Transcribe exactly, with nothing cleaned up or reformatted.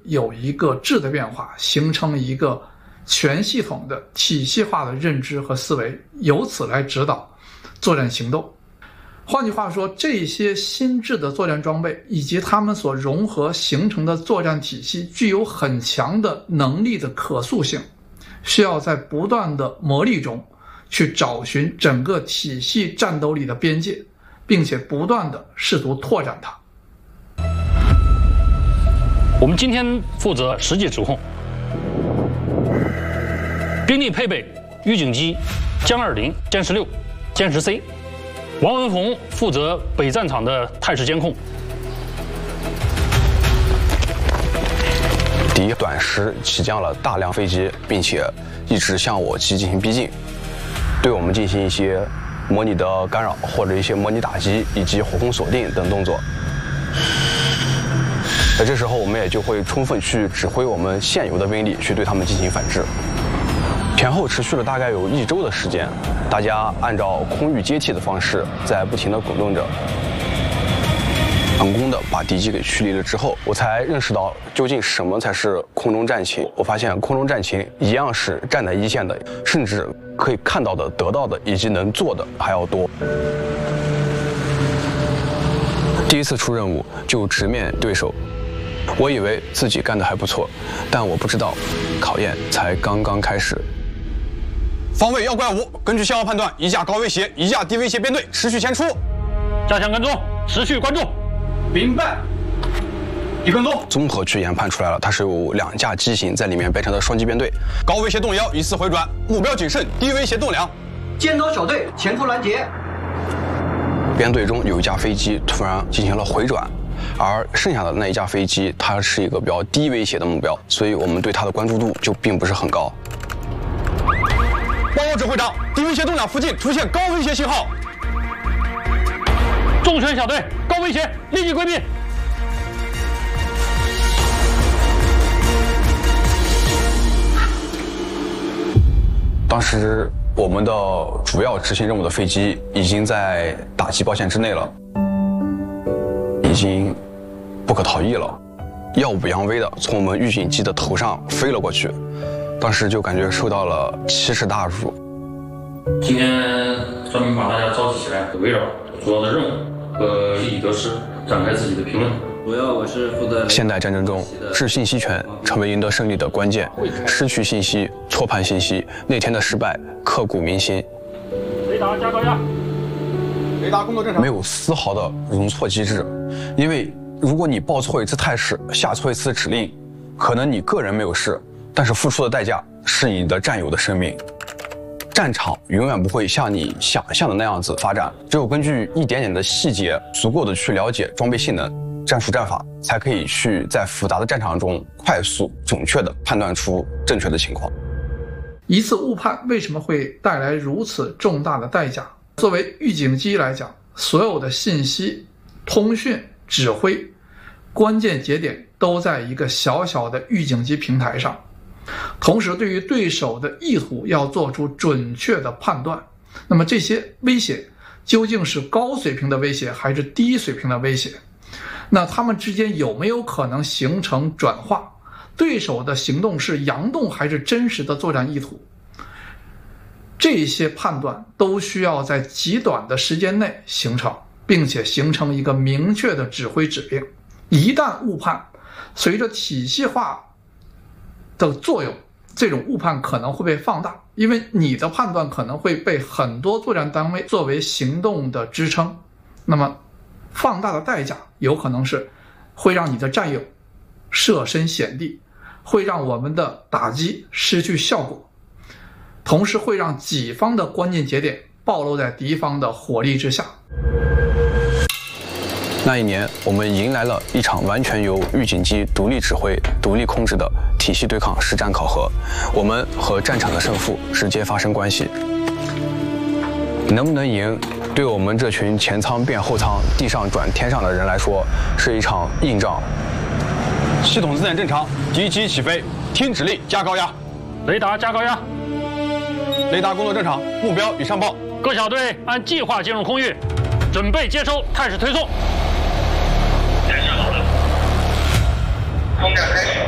有一个质的变化，形成一个全系统的体系化的认知和思维，由此来指导作战行动。换句话说，这些新制的作战装备以及它们所融合形成的作战体系具有很强的能力的可塑性，需要在不断的磨砺中去找寻整个体系战斗力的边界，并且不断的试图拓展它。 我们今天负责实际指控，兵力配备预警机歼二零、歼十六、歼十 C。王文宏负责北战场的态势监控。 敌短时起降了大量飞机，并且一直向我机进行逼近，对我们进行一些模拟的干扰或者一些模拟打击以及火控锁定等动作。在这时候，我们也就会充分去指挥我们现有的兵力去对他们进行反制。前后持续了大概有一周的时间，大家按照空域接替的方式在不停地滚动着，成功的把敌机给驱离了之后，我才认识到究竟什么才是空中战情。我发现空中战情一样是站在一线的，甚至可以看到的、得到的以及能做的还要多。第一次出任务就直面对手，我以为自己干得还不错，但我不知道考验才刚刚开始。 方位要怪五，根据信号判断，一架高威胁，一架低威胁编队持续前出， 加强跟踪，持续关注。 明白。一跟踪， 综合去研判出来了，它是有两架机型在里面变成了双机编队。 高威胁动幺，依次回转，目标谨慎，低威胁动两。 尖刀小队前突拦截。 编队中有一架飞机突然进行了回转，而剩下的那一架飞机，它是一个比较低威胁的目标，所以我们对它的关注度就并不是很高。 报告指挥长，低威胁动两附近出现高威胁信号。 重拳小队，高威胁，立即规避。 当时我们的主要执行任务的飞机已经在打击包线之内了，已经不可逃逸了，耀武扬威的从我们预警机的头上飞了过去。当时就感觉受到了奇耻大辱。 今天专门把大家召集起来，围绕主要的任务和利益得失展开自己的评论。 主要我是负责。 现代战争中，致信息权成为赢得胜利的关键。失去信息，错判信息，那天的失败刻骨铭心。 雷达加高压， 雷达工作正常。 没有丝毫的容错机制，因为如果你报错一次态势，下错一次指令，可能你个人没有事，但是付出的代价是你的战友的生命。战场永远不会像你想象的那样子发展，只有根据一点点的细节，足够的去了解装备性能、战术战法，才可以去在复杂的战场中快速、准确地判断出正确的情况。 一次误判为什么会带来如此重大的代价？作为预警机来讲，所有的信息、通讯、指挥、关键节点都在一个小小的预警机平台上。同时对于对手的意图要做出准确的判断，那么这些威胁究竟是高水平的威胁还是低水平的威胁？那他们之间有没有可能形成转化？对手的行动是佯动还是真实的作战意图？这些判断都需要在极短的时间内形成，并且形成一个明确的指挥指令。一旦误判，随着体系化的作用，这种误判可能会被放大，因为你的判断可能会被很多作战单位作为行动的支撑。那么放大的代价有可能是会让你的战友设身险地，会让我们的打击失去效果，同时会让己方的关键节点暴露在敌方的火力之下。 那一年，我们迎来了一场完全由预警机独立指挥、独立控制的体系对抗实战考核，我们和战场的胜负直接发生关系。能不能赢，对我们这群前舱变后舱、地上转天上的人来说，是一场硬仗。 系统自检正常，敌机起飞，听指令加高压， 雷达加高压， 雷达工作正常，目标已上报。 各小队按计划进入空域，准备接收态势推送。